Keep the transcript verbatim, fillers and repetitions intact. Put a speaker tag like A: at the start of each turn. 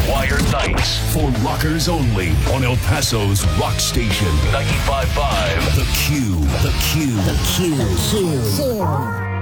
A: Wire Nights. For rockers only on El Paso's rock station. ninety-five point five. The Q. The Q.
B: The Q. The Q.